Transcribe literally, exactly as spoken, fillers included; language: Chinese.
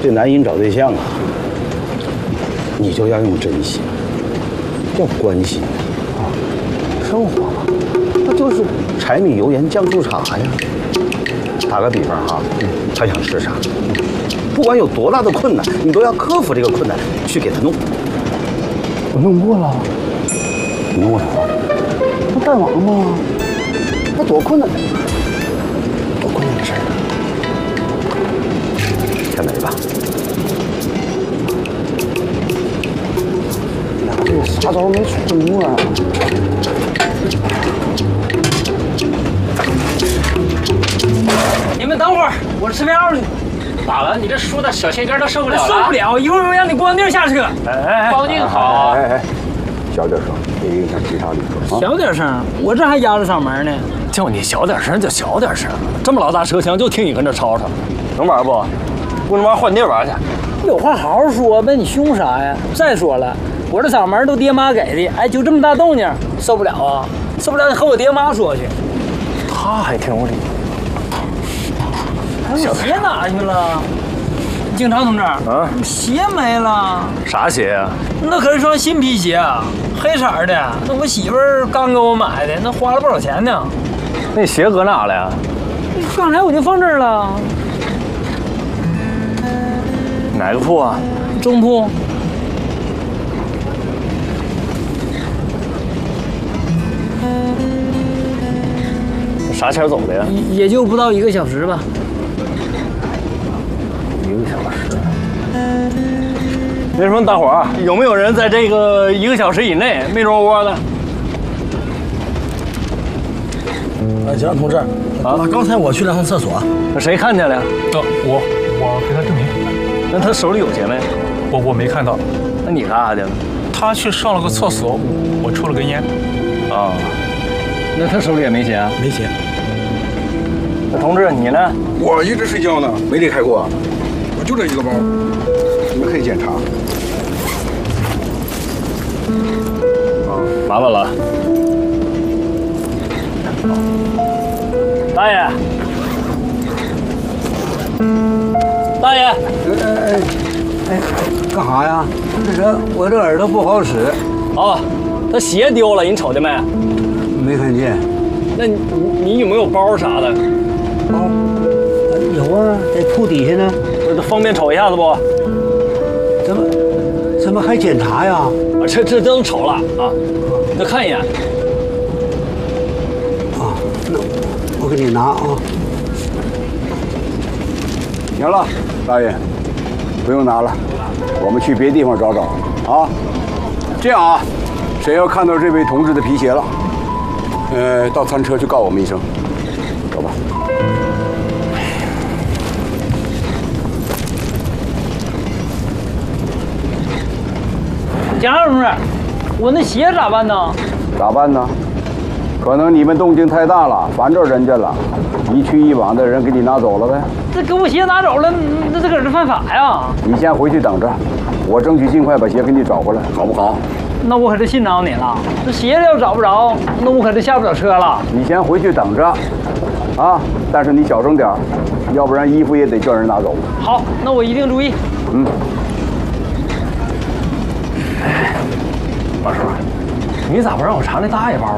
这男人找对象啊，你就要用真心，要关心啊，生活嘛，那就是柴米油盐酱醋茶呀。打个比方哈，他想吃啥，不管有多大的困难，你都要克服这个困难去给他弄。我弄过了，你弄过啥？不干网吗？那多困难，多困难的事儿啊！甜美吧？呀，这个啥招没出啊？ 你们等会儿，我吃票去。 咋了？你这说的小心肝都受不了了？ 受不了！一会儿我让你关腚下车。 哎哎，光腚好。 哎哎，小点声，别影响其他旅客。 小点声，我这还压着嗓门呢。 叫你小点声就小点声，这么老大车厢就听你跟这吵吵，能玩不？不能玩，换地儿玩去。 有话好好说呗，你凶啥呀？再说了，我这嗓门都爹妈给的，哎，就这么大动静，受不了啊！受不了，你和我爹妈说去。 他还挺有理。 哎，我鞋哪去了？警察同志，啊，鞋没了。 啥鞋呀？ 那可是双新皮鞋啊，黑色的。那我媳妇儿刚给我买的，那花了不少钱呢。 那鞋搁哪了呀？ 刚才我就放这儿了。 哪个铺啊？ 中铺。 啥前走的呀？ 也就不到一个小时吧。 一个小时。那什么，大伙儿有没有人在这个一个小时以内没着窝的？ 哎，警察同志，啊，刚才我去了趟厕所， 那谁看见了呀？ 呃，我我给他证明。 那他手里有钱没？ 我我没看到。 那你干啥去了？ 他去上了个厕所，我抽了根烟。 啊，那他手里也没钱？ 没钱。 那同志你呢？ 我一直睡觉呢，没离开过。我就这一个包，你们可以检查。 啊，麻烦了。大爷，大爷， 哎哎哎，干啥呀？这这我这耳朵不好使。 哦，他鞋丢了，你瞅见没？ 没看见。 那你你有没有包啥的？ 包？有啊，在铺底下呢。 这方便瞅一下子不？ 怎么怎么还检查呀？ 啊，这这都瞅了啊，那看一眼。 啊，那我给你拿啊。 行了，大爷，不用拿了，我们去别地方找找啊。这样啊，谁要看到这位同志的皮鞋了，呃，到餐车去告我们一声，走吧。 警察同志，我那鞋咋办呢？ 咋办呢？可能你们动静太大了，烦着人家了，一去一往的人给你拿走了呗。 这给我鞋拿走了，那这可是犯法呀！ 你先回去等着，我争取尽快把鞋给你找回来，好不好？ 那我可是信着你了。这鞋要找不着，那我可就下不了车了。 你先回去等着，啊！但是你小声点，要不然衣服也得叫人拿走。 好，那我一定注意。 嗯。 马叔，你咋不让我查那大爷包啊？